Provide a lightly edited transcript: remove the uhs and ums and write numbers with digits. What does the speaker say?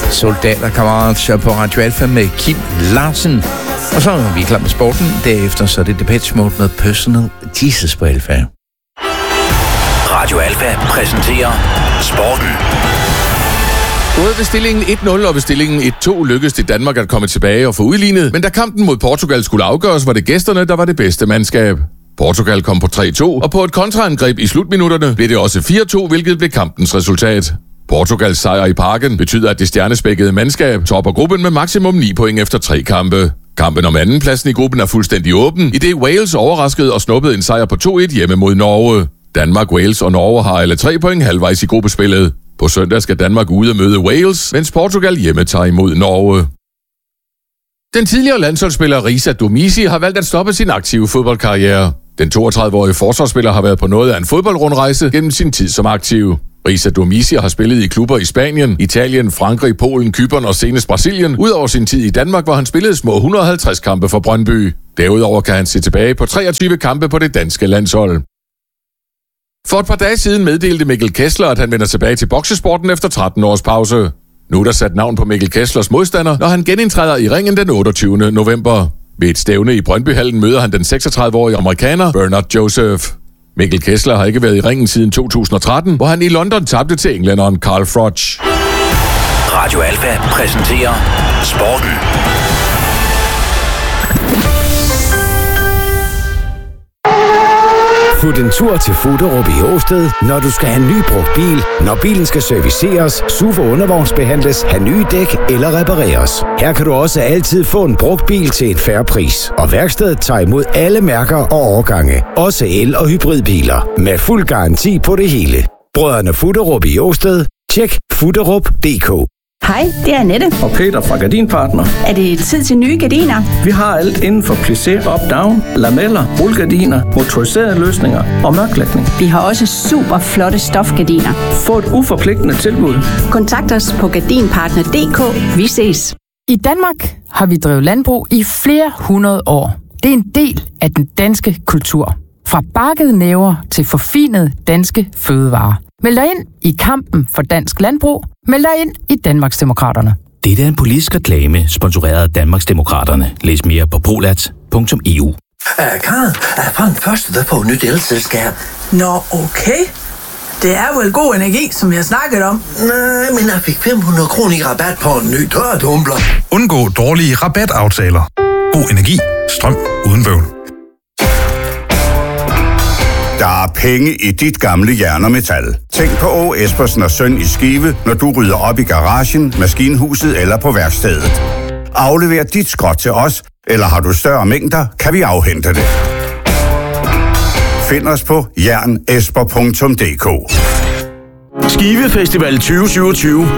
Soldaterkammerater på Radio Alfa med Kim Larsen. Og så er vi klar med sporten. Derefter så er det Depeche Mode med Personal Jesus på Alfa. Radio Alfa præsenterer sporten. Både ved stillingen 1-0 og ved stillingen 1-2 lykkedes det Danmark at komme tilbage og få udlignet, men da kampen mod Portugal skulle afgøres, var det gæsterne, der var det bedste mandskab. Portugal kom på 3-2, og på et kontraangreb i slutminutterne blev det også 4-2, hvilket blev kampens resultat. Portugals sejr i Parken betyder, at det stjernespækkede mandskab topper gruppen med maksimum 9 point efter 3 kampe. Kampen om andenpladsen i gruppen er fuldstændig åben, idet Wales overraskede og snuppede en sejr på 2-1 hjemme mod Norge. Danmark, Wales og Norge har alle 3 point halvvejs i gruppespillet. På søndag skal Danmark ude at møde Wales, mens Portugal hjemme tager imod Norge. Den tidligere landsholdsspiller Risa Domisi har valgt at stoppe sin aktive fodboldkarriere. Den 32-årige forsvarsspiller har været på noget af en fodboldrundrejse gennem sin tid som aktiv. Risa Domisi har spillet i klubber i Spanien, Italien, Frankrig, Polen, Cypern og senest Brasilien. Udover sin tid i Danmark, hvor han spillede små 150 kampe for Brøndby. Derudover kan han se tilbage på 23 kampe på det danske landshold. For et par dage siden meddelte Mikkel Kessler, at han vender tilbage til boksesporten efter 13 års pause. Nu er der sat navn på Mikkel Kesslers modstander, når han genindtræder i ringen den 28. november. Ved et stævne i Brøndbyhallen møder han den 36-årige amerikaner Bernard Joseph. Mikkel Kessler har ikke været i ringen siden 2013, hvor han i London tabte til englænderen Carl Froch. Radio Alfa præsenterer sporten. Fut en tur til Fuderup i Åsted, når du skal have en ny brugt bil, når bilen skal serviceres, SUV og undervognsbehandles, have nye dæk eller repareres. Her kan du også altid få en brugt bil til en fair pris. Og værkstedet tager imod alle mærker og årgange. Også el- og hybridbiler. Med fuld garanti på det hele. Brødrene Fuderup i Åsted. Tjek fuderup.dk. Hej, det er Annette. Og Peter fra Gardinpartner. Er det tid til nye gardiner? Vi har alt inden for plissé, up-down, lameller, rullegardiner, motoriserede løsninger og mørklægning. Vi har også super flotte stofgardiner. Få et uforpligtende tilbud. Kontakt os på gardinpartner.dk. Vi ses. I Danmark har vi drevet landbrug i flere hundrede år. Det er en del af den danske kultur. Fra bakkede næver til forfinede danske fødevarer. Meld dig ind i kampen for dansk landbrug. Meld dig ind i Danmarksdemokraterne. Det er en politisk reklame, sponsoreret af Danmarksdemokraterne. Læs mere på polat.eu. Karen, jeg fandt første der på et nyt elselskab. Nå, okay. Det er vel god energi, som vi har snakket om. Nej, men jeg fik 500 kroner i rabat på en ny tørretumbler. Undgå dårlige rabataftaler. God energi. Strøm uden bøvl. Der er penge i dit gamle jern og metal. Tænk på Å. Espersen og Søn i Skive, når du rydder op i garagen, maskinhuset eller på værkstedet. Aflever dit skrot til os, eller har du større mængder, kan vi afhente det. Find os på jernesper.dk. Skive Festival 2027